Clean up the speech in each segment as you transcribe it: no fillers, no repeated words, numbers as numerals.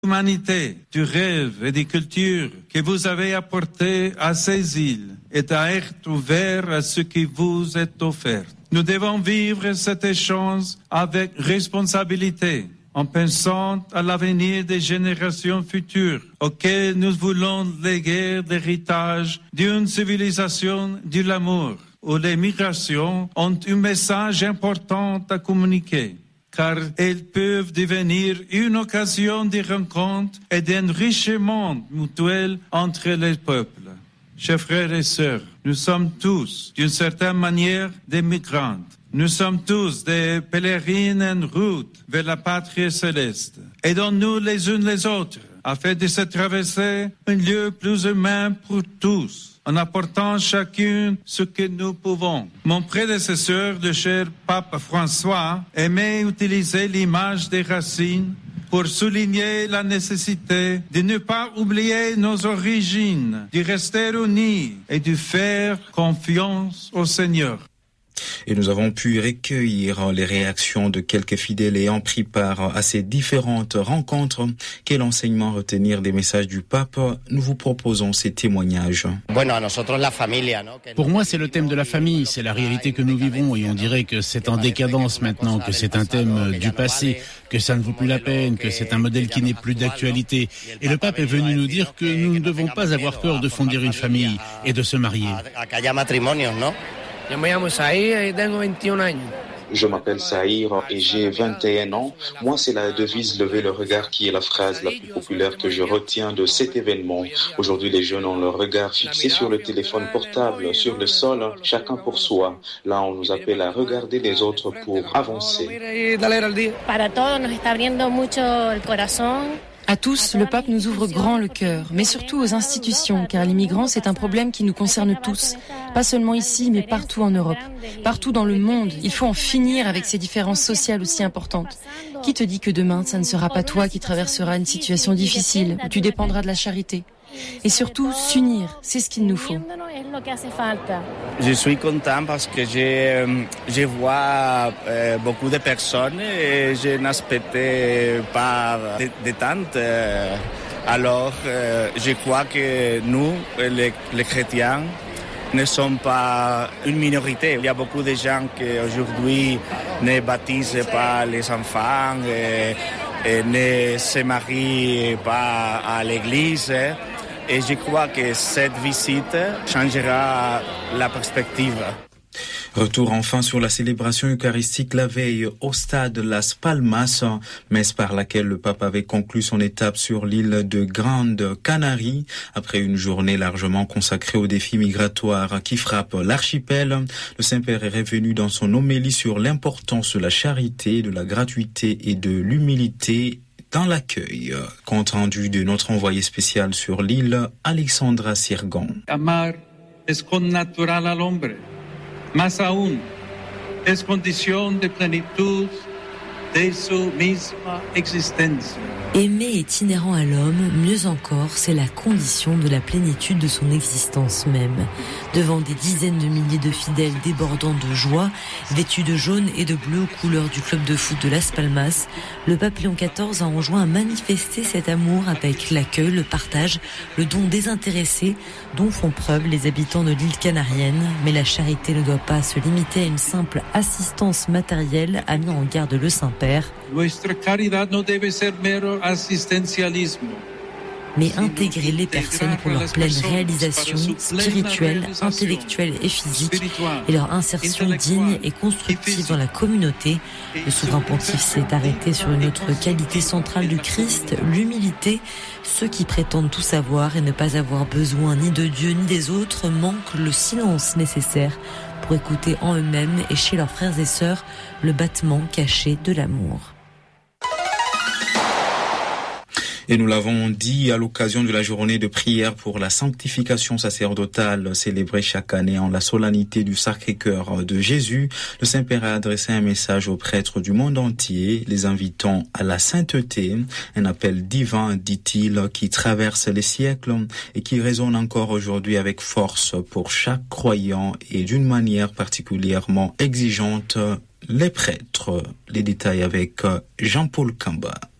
L'humanité, du rêve et des cultures que vous avez apportées à ces îles est à être ouvert à ce qui vous est offert. Nous devons vivre cet échange avec responsabilité, en pensant à l'avenir des générations futures, auxquelles nous voulons léguer l'héritage d'une civilisation de l'amour, où les migrations ont un message important à communiquer, car elles peuvent devenir une occasion de rencontre et d'enrichissement mutuel entre les peuples. Chers frères et sœurs, nous sommes tous, d'une certaine manière, des migrants. Nous sommes tous des pèlerines en route vers la patrie céleste. Aidons-nous les uns les autres afin de se traverser un lieu plus humain pour tous, en apportant chacun ce que nous pouvons. Mon prédécesseur, le cher pape François, aimait utiliser l'image des racines pour souligner la nécessité de ne pas oublier nos origines, de rester unis et de faire confiance au Seigneur. Et nous avons pu recueillir les réactions de quelques fidèles ayant pris part à ces différentes rencontres. Quel enseignement retenir des messages du pape? Nous vous proposons ces témoignages. Pour moi, c'est le thème de la famille, c'est la réalité que nous vivons et on dirait que c'est en décadence maintenant, que c'est un thème du passé, que ça ne vaut plus la peine, que c'est un modèle qui n'est plus d'actualité. Et le pape est venu nous dire que nous ne devons pas avoir peur de fonder une famille et de se marier. Je m'appelle Saïr et j'ai 21 ans. Moi, c'est la devise lever le regard qui est la phrase la plus populaire que je retiens de cet événement. Aujourd'hui, les jeunes ont leur regard fixé sur le téléphone portable, sur le sol, chacun pour soi. Là, on nous appelle à regarder les autres pour avancer. À tous, le pape nous ouvre grand le cœur, mais surtout aux institutions, car les migrants, c'est un problème qui nous concerne tous. Pas seulement ici, mais partout en Europe. Partout dans le monde, il faut en finir avec ces différences sociales aussi importantes. Qui te dit que demain, ça ne sera pas toi qui traverseras une situation difficile, où tu dépendras de la charité? Et surtout, s'unir, c'est ce qu'il nous faut. Je suis content parce que je vois beaucoup de personnes et je n'expectais pas de tantes. Alors, je crois que nous, les chrétiens, ne sommes pas une minorité. Il y a beaucoup de gens qui aujourd'hui ne baptisent pas les enfants et ne se marient pas à l'église. Et je crois que cette visite changera la perspective. Retour enfin sur la célébration eucharistique la veille au stade Las Palmas, messe par laquelle le pape avait conclu son étape sur l'île de Grande Canarie. Après une journée largement consacrée aux défis migratoires qui frappent l'archipel, le Saint-Père est revenu dans son homélie sur l'importance de la charité, de la gratuité et de l'humilité dans l'accueil. Compte rendu de notre envoyé spécial sur l'île, Alexandra Sirgon. Amar es connatural al hombre, más aún es condición de plenitud de su misma existencia. Aimer est inhérent à l'homme, mieux encore, c'est la condition de la plénitude de son existence même. Devant des dizaines de milliers de fidèles débordant de joie, vêtus de jaune et de bleu aux couleurs du club de foot de Las Palmas, le pape Léon XIV a enjoint à manifester cet amour avec l'accueil, le partage, le don désintéressé dont font preuve les habitants de l'île canarienne. Mais la charité ne doit pas se limiter à une simple assistance matérielle, a mis en garde le Saint-Père. Nuestra caridad no debe ser mero assistencialismo. Mais intégrer les personnes pour leur pleine réalisation spirituelle, intellectuelle et physique et leur insertion digne et constructive dans la communauté. Le souverain pontife s'est arrêté sur une autre qualité centrale du Christ, l'humilité. Ceux qui prétendent tout savoir et ne pas avoir besoin ni de Dieu ni des autres manquent le silence nécessaire pour écouter en eux-mêmes et chez leurs frères et sœurs le battement caché de l'amour. Et nous l'avons dit à l'occasion de la journée de prière pour la sanctification sacerdotale célébrée chaque année en la solennité du Sacré-Cœur de Jésus, le Saint-Père a adressé un message aux prêtres du monde entier, les invitant à la sainteté, un appel divin, dit-il, qui traverse les siècles et qui résonne encore aujourd'hui avec force pour chaque croyant et d'une manière particulièrement exigeante les prêtres. Les détails avec Jean-Paul Kamba.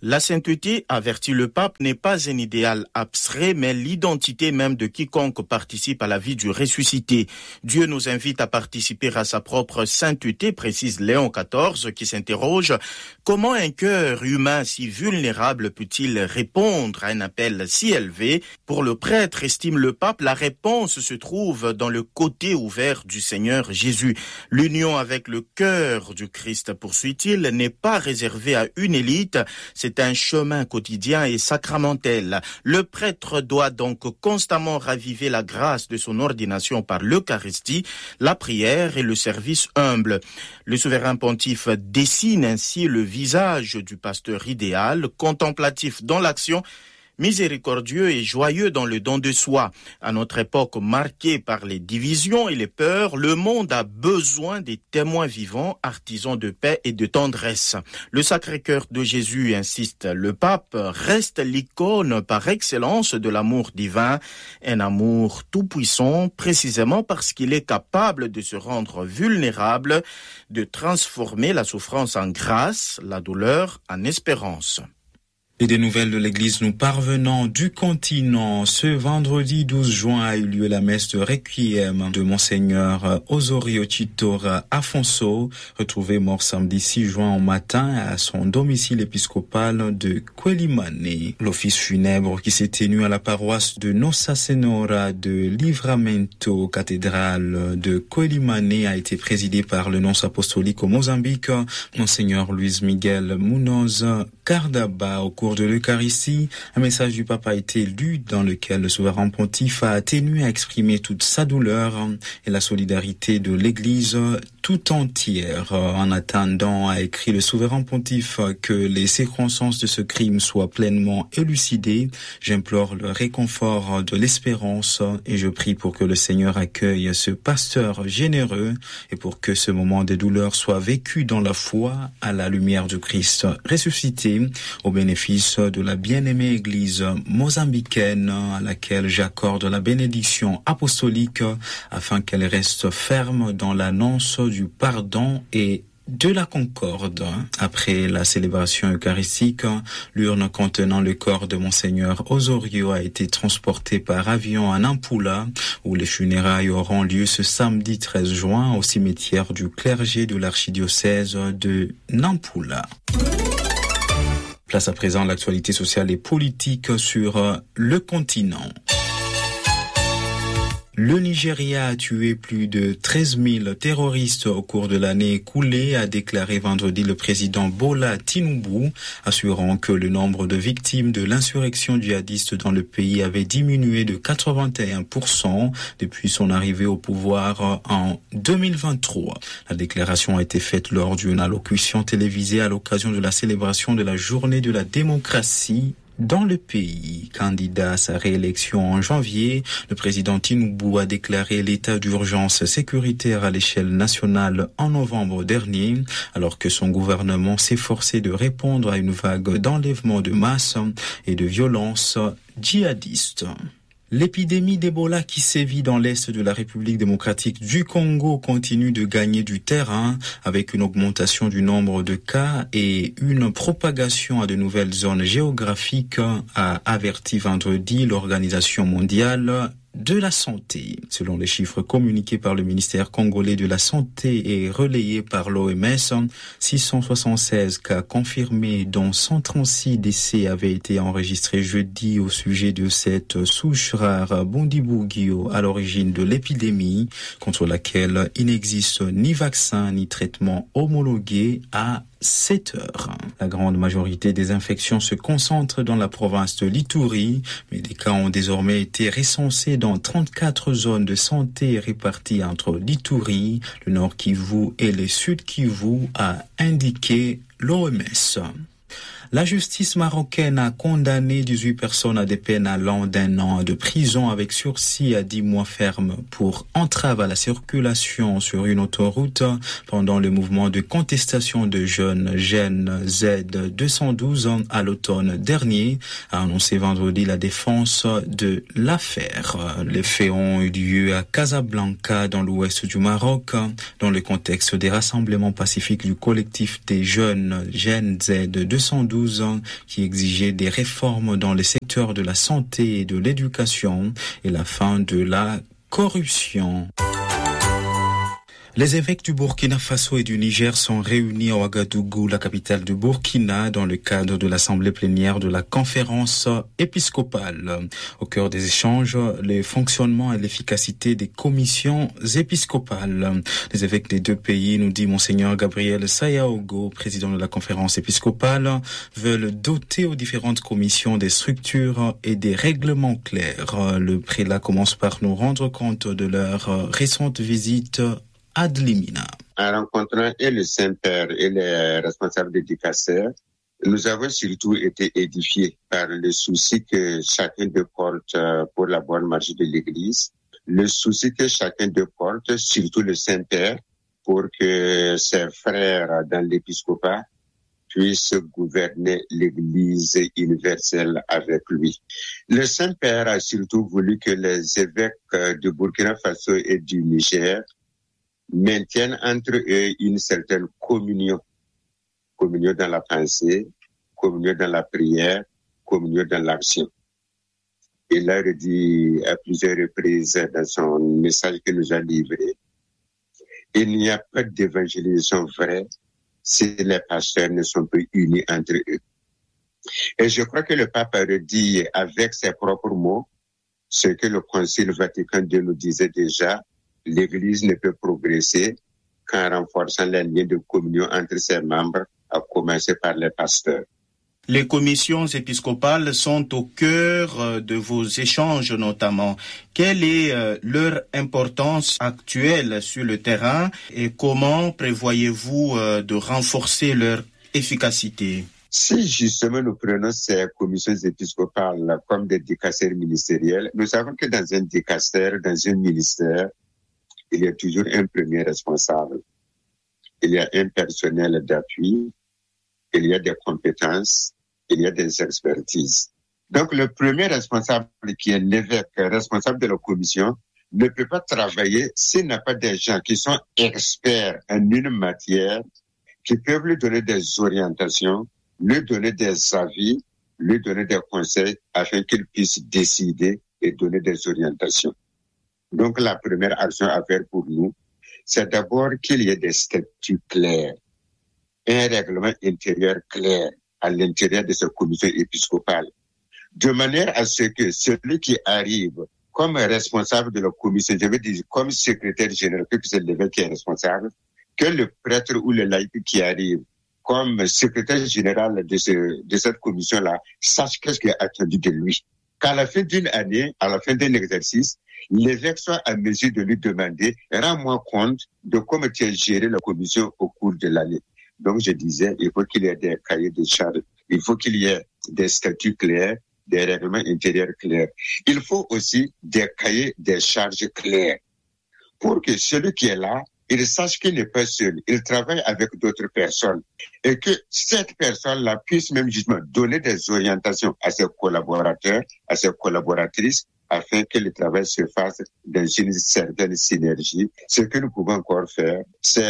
La sainteté, avertit le pape, n'est pas un idéal abstrait, mais l'identité même de quiconque participe à la vie du ressuscité. Dieu nous invite à participer à sa propre sainteté, précise Léon XIV, qui s'interroge « Comment un cœur humain si vulnérable peut-il répondre à un appel si élevé ?» Pour le prêtre, estime le pape, la réponse se trouve dans le côté ouvert du Seigneur Jésus. L'union avec le cœur du Christ, poursuit-il, n'est pas réservée à une élite, c'est un chemin quotidien et sacramentel. Le prêtre doit donc constamment raviver la grâce de son ordination par l'Eucharistie, la prière et le service humble. Le souverain pontife dessine ainsi le visage du pasteur idéal, contemplatif dans l'action, miséricordieux et joyeux dans le don de soi. À notre époque marquée par les divisions et les peurs, le monde a besoin des témoins vivants, artisans de paix et de tendresse. Le Sacré-Cœur de Jésus, insiste le pape, reste l'icône par excellence de l'amour divin, un amour tout-puissant, précisément parce qu'il est capable de se rendre vulnérable, de transformer la souffrance en grâce, la douleur en espérance. Et des nouvelles de l'église nous parvenant du continent. Ce vendredi 12 juin a eu lieu la messe de Requiem de Monseigneur Osorio Chitora Afonso, retrouvé mort samedi 6 juin au matin à son domicile épiscopal de Quelimane. L'office funèbre qui s'est tenu à la paroisse de Nossa Senhora de Livramento, cathédrale de Quelimane, a été présidé par le nonce apostolique au Mozambique, Monseigneur Luis Miguel Munoz Cardaba. Au cours de l'Eucharistie, un message du pape a été lu dans lequel le souverain pontife a tenu à exprimer toute sa douleur et la solidarité de l'Église tout entière. En attendant, a écrit le souverain pontife, que les circonstances de ce crime soient pleinement élucidées. J'implore le réconfort de l'espérance et je prie pour que le Seigneur accueille ce pasteur généreux et pour que ce moment de douleur soit vécu dans la foi à la lumière du Christ ressuscité, au bénéfice de la bien-aimée Église mozambicaine à laquelle j'accorde la bénédiction apostolique afin qu'elle reste ferme dans l'annonce du pardon et de la concorde. Après la célébration eucharistique, l'urne contenant le corps de Monseigneur Osorio a été transportée par avion à Nampula, où les funérailles auront lieu ce samedi 13 juin au cimetière du clergé de l'archidiocèse de Nampula. Place à présent l'actualité sociale et politique sur le continent. Le Nigeria a tué plus de 13 000 terroristes au cours de l'année écoulée, a déclaré vendredi le président Bola Tinubu, assurant que le nombre de victimes de l'insurrection djihadiste dans le pays avait diminué de 81% depuis son arrivée au pouvoir en 2023. La déclaration a été faite lors d'une allocution télévisée à l'occasion de la célébration de la journée de la démocratie dans le pays. Candidat à sa réélection en janvier, le président Tinubu a déclaré l'état d'urgence sécuritaire à l'échelle nationale en novembre dernier, alors que son gouvernement s'efforçait de répondre à une vague d'enlèvements de masse et de violences djihadistes. L'épidémie d'Ebola qui sévit dans l'est de la République démocratique du Congo continue de gagner du terrain avec une augmentation du nombre de cas et une propagation à de nouvelles zones géographiques, a averti vendredi l'Organisation mondiale de la santé. Selon les chiffres communiqués par le ministère congolais de la Santé et relayés par l'OMS, 676 cas confirmés dont 136 décès avaient été enregistrés jeudi au sujet de cette souche rare Bundibugyo à l'origine de l'épidémie, contre laquelle il n'existe ni vaccin ni traitement homologué à 7 heures. La grande majorité des infections se concentre dans la province de l'Ituri, mais des cas ont désormais été recensés dans 34 zones de santé réparties entre l'Ituri, le Nord Kivu et le Sud Kivu, a indiqué l'OMS. La justice marocaine a condamné 18 personnes à des peines allant d'1 an de prison avec sursis à 10 mois ferme pour entrave à la circulation sur une autoroute pendant le mouvement de contestation de jeunes Gen Z 212 à l'automne dernier, a annoncé vendredi la défense de l'affaire. Les faits ont eu lieu à Casablanca, dans l'ouest du Maroc, dans le contexte des rassemblements pacifiques du collectif des jeunes Gen Z 212 2012 qui exigeait des réformes dans les secteurs de la santé et de l'éducation et la fin de la corruption. Les évêques du Burkina Faso et du Niger sont réunis à Ouagadougou, la capitale du Burkina, dans le cadre de l'assemblée plénière de la conférence épiscopale. Au cœur des échanges, le fonctionnement et l'efficacité des commissions épiscopales. Les évêques des deux pays, nous dit Monseigneur Gabriel Sayaogo, président de la conférence épiscopale, veulent doter aux différentes commissions des structures et des règlements clairs. Le prélat commence par nous rendre compte de leur récente visite Ad limina. En rencontrant et le Saint-Père et les responsables des dicastères, nous avons surtout été édifiés par le souci que chacun d'eux porte pour la bonne marche de l'Église, le souci que chacun d'eux porte, surtout le Saint-Père, pour que ses frères dans l'épiscopat puissent gouverner l'Église universelle avec lui. Le Saint-Père a surtout voulu que les évêques de Burkina Faso et du Niger maintiennent entre eux une certaine communion. Communion dans la pensée, communion dans la prière, communion dans l'action. Il a redit à plusieurs reprises dans son message qu'il nous a livré, il n'y a pas d'évangélisation vraie si les pasteurs ne sont pas unis entre eux. Et je crois que le pape a redit avec ses propres mots ce que le Concile Vatican II nous disait déjà. L'Église ne peut progresser qu'en renforçant les liens de communion entre ses membres, à commencer par les pasteurs. Les commissions épiscopales sont au cœur de vos échanges notamment. Quelle est leur importance actuelle sur le terrain et comment prévoyez-vous de renforcer leur efficacité? Si justement nous prenons ces commissions épiscopales comme des dicastères ministériels, nous savons que dans un dicastère, dans un ministère, il y a toujours un premier responsable. Il y a un personnel d'appui, il y a des compétences, il y a des expertises. Donc le premier responsable qui est l'évêque, responsable de la commission, ne peut pas travailler s'il n'a pas des gens qui sont experts en une matière, qui peuvent lui donner des orientations, lui donner des avis, lui donner des conseils afin qu'il puisse décider et donner des orientations. Donc, la première action à faire pour nous, c'est d'abord qu'il y ait des statuts clairs, un règlement intérieur clair à l'intérieur de cette commission épiscopale, de manière à ce que celui qui arrive comme responsable de la commission, je veux dire comme secrétaire général, que c'est l'évêque qui est responsable, que le prêtre ou le laïc qui arrive comme secrétaire général de cette commission-là sache qu'est-ce qui est attendu de lui. Qu'à la fin d'une année, à la fin d'un exercice, l'évêque soit à mesure de lui demander « Rends-moi compte de comment tu as géré la commission au cours de l'année ». Donc je disais, il faut qu'il y ait des cahiers de charges, il faut qu'il y ait des statuts clairs, des règlements intérieurs clairs. Il faut aussi des cahiers des charges clairs pour que celui qui est là, il sache qu'il n'est pas seul, il travaille avec d'autres personnes et que cette personne-là puisse même justement donner des orientations à ses collaborateurs, à ses collaboratrices, afin que le travail se fasse dans une certaine synergie. Ce que nous pouvons encore faire,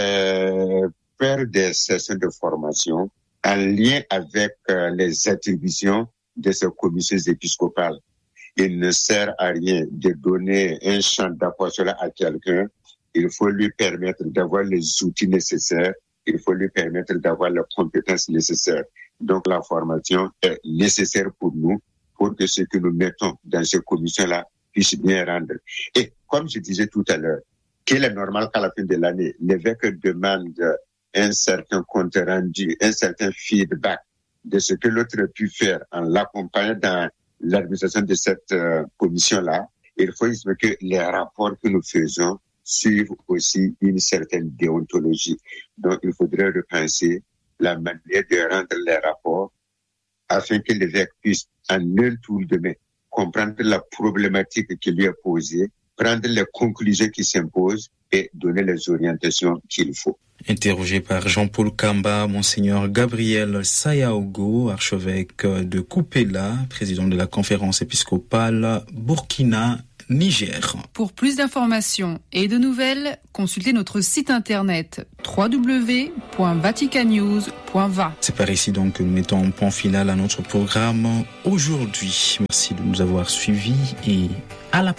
c'est faire des sessions de formation en lien avec les attributions de ces commissions épiscopales. Il ne sert à rien de donner un champ d'apostolat à quelqu'un. Il faut lui permettre d'avoir les outils nécessaires. Il faut lui permettre d'avoir les compétences nécessaires. Donc la formation est nécessaire pour nous, pour que ce que nous mettons dans ces commissions-là puisse bien rendre. Et comme je disais tout à l'heure, qu'il est normal qu'à la fin de l'année, l'évêque demande un certain compte rendu, un certain feedback de ce que l'autre a pu faire en l'accompagnant dans l'administration de cette commission-là. Il faut que les rapports que nous faisons suivent aussi une certaine déontologie. Donc, il faudrait repenser la manière de rendre les rapports afin que l'évêque puisse, en un tour de main, comprendre la problématique qui lui est posée, prendre les conclusions qui s'imposent et donner les orientations qu'il faut. Interrogé par Jean-Paul Kamba, Monseigneur Gabriel Sayaogo, archevêque de Kupela, président de la conférence épiscopale Burkina Niger. Pour plus d'informations et de nouvelles, consultez notre site internet www.vaticannews.va. C'est par ici donc que nous mettons un point final à notre programme aujourd'hui. Merci de nous avoir suivis et à la prochaine.